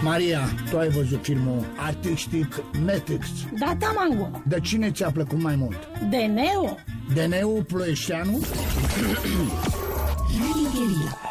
Maria, tu ai văzut filmul Artistic Matrix? Da, Tamango. De cine ți-a plăcut mai mult? De Neo? De Neo Ploieșteanu?